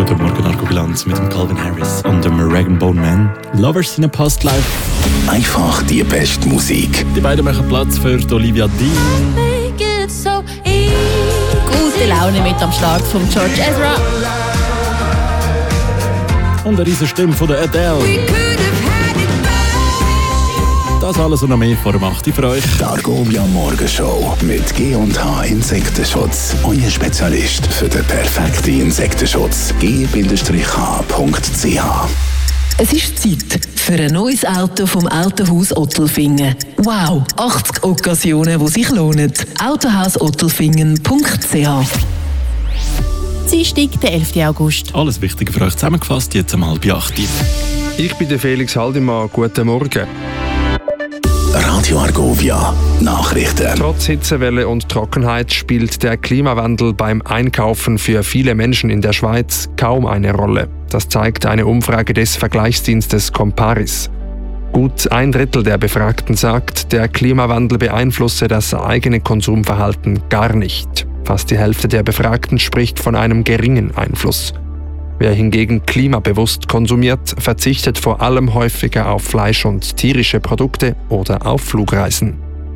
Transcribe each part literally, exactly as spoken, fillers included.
Guten Morgen, Argo-Bilanz mit dem Calvin Harris und dem Rag and Bone Man. Lovers in a Past Life. Einfach die beste Musik. Die beiden machen Platz für Olivia Dean. Gute Laune mit am Start von George Ezra. Und eine riesen Stimme von der Adele. Das alles und noch mehr vor dem acht Uhr für euch. Die Argovia Morgenshow mit G und H Insektenschutz. Euer Spezialist für den perfekten Insektenschutz. g Bindestrich h punkt c h. Es ist Zeit für ein neues Auto vom Autohaus Ottelfingen. Wow, achtzig Okkasionen, die sich lohnen. autohaus ottelfingen punkt c h. Dienstag, der elften August. Alles Wichtige für euch zusammengefasst, jetzt um halb acht Uhr. Ich bin der Felix Haldimann. Guten Morgen. Radio Argovia Nachrichten. Trotz Hitzewelle und Trockenheit spielt der Klimawandel beim Einkaufen für viele Menschen in der Schweiz kaum eine Rolle. Das zeigt eine Umfrage des Vergleichsdienstes Comparis. Gut ein Drittel der Befragten sagt, der Klimawandel beeinflusse das eigene Konsumverhalten gar nicht. Fast die Hälfte der Befragten spricht von einem geringen Einfluss. Wer hingegen klimabewusst konsumiert, verzichtet vor allem häufiger auf Fleisch und tierische Produkte oder auf Flugreisen.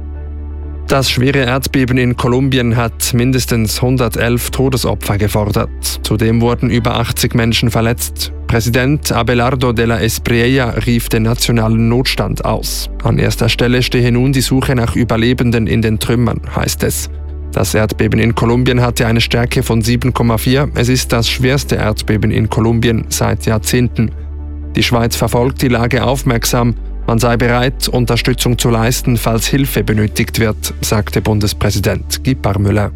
Das schwere Erdbeben in Kolumbien hat mindestens hundertelf Todesopfer gefordert. Zudem wurden über achtzig Menschen verletzt. Präsident Abelardo de la Espriella rief den nationalen Notstand aus. An erster Stelle stehe nun die Suche nach Überlebenden in den Trümmern, heißt es. Das Erdbeben in Kolumbien hatte eine Stärke von sieben Komma vier. Es ist das schwerste Erdbeben in Kolumbien seit Jahrzehnten. Die Schweiz verfolgt die Lage aufmerksam. Man sei bereit, Unterstützung zu leisten, falls Hilfe benötigt wird, sagte Bundespräsident Guy Parmelin.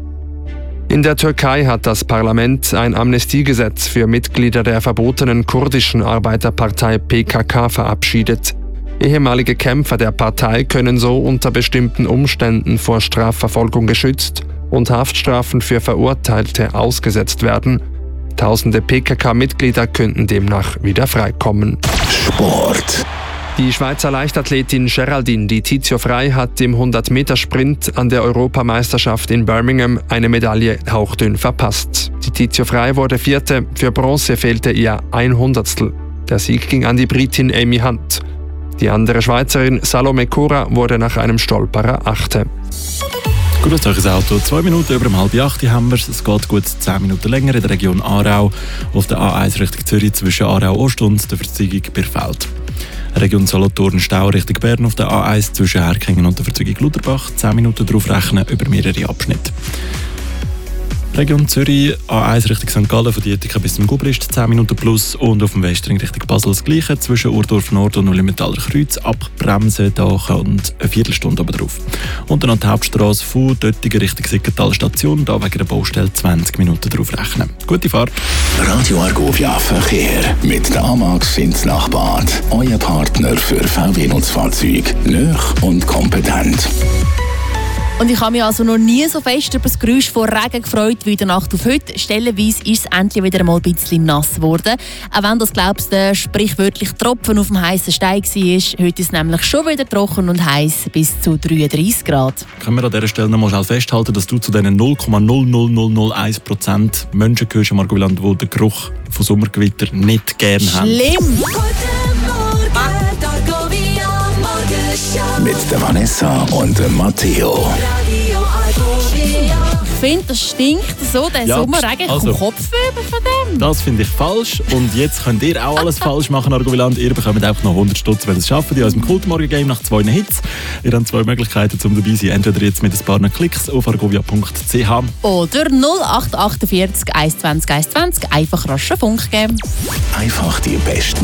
In der Türkei hat das Parlament ein Amnestiegesetz für Mitglieder der verbotenen kurdischen Arbeiterpartei P K K verabschiedet. Ehemalige Kämpfer der Partei können so unter bestimmten Umständen vor Strafverfolgung geschützt und Haftstrafen für Verurteilte ausgesetzt werden. Tausende P K K-Mitglieder könnten demnach wieder freikommen. Sport. Die Schweizer Leichtathletin Geraldine Di Tizio Frey hat im hundert-Meter-Sprint an der Europameisterschaft in Birmingham eine Medaille hauchdünn verpasst. Di Tizio Frey wurde Vierte, für Bronze fehlte ihr ein Hundertstel. Der Sieg ging an die Britin Amy Hunt. Die andere Schweizerin Salome Cura wurde nach einem Stolperer Achte. Gutes teures Auto. Zwei Minuten über um halb acht haben wir es. Es geht gut zehn Minuten länger in der Region Aarau. Auf der A eins Richtung Zürich zwischen Aarau Ost und der Verzeugung Birfeld. Region Solothurn Stau Richtung Bern auf der A eins zwischen Herkingen und der Verzeugung Lutherbach. zehn Minuten drauf rechnen über mehrere Abschnitte. Region Zürich, A eins Richtung Sankt Gallen, von Dietiken bis zum Gubrist, zehn Minuten plus. Und auf dem Westring Richtung Basel das Gleiche, zwischen Urdorf Nord und Ulimentaler Kreuz. Abbremsen, da kommt eine Viertelstunde oben drauf. Und dann die Hauptstrasse von Döttingen Richtung Siggenthal Station, da wegen der Baustelle zwanzig Minuten drauf rechnen. Gute Fahrt. Radio Argovia Verkehr mit der Amax ins Nachbad. Euer Partner für V W-Nutzfahrzeuge. Nöch und kompetent. Und ich habe mich also noch nie so fest über das Geräusch von Regen gefreut wie in der Nacht auf heute. Stellenweise ist es endlich wieder einmal ein bisschen nass geworden. Auch wenn das, glaubst du, sprichwörtlich Tropfen auf dem heißen Stein war. Heute ist es nämlich schon wieder trocken und heiß bis zu dreiunddreißig Grad. Können wir an dieser Stelle noch mal schnell festhalten, dass du zu diesen null Komma null null null null eins Prozent Menschen gehörst im Argoland, die den Geruch von Sommergewitter nicht gerne haben? Schlimm! Mit der Vanessa und dem Matteo. Ich finde, das stinkt so, der Ja, Sommerregen. Ich also, komme Kopfweh von dem. Das finde ich falsch. Und jetzt könnt ihr auch alles falsch machen, Argoland. Ihr bekommt auch noch hundert Stutz, wenn ihr es schafft, in unserem Kultmorgen-Game nach zwei Hits. Ihr habt zwei Möglichkeiten, um dabei zu sein. Entweder jetzt mit ein paar Klicks auf argovia punkt c h Oder null acht acht vier eins zwanzig eins zwanzig einfach rasch Funk geben. Einfach die beste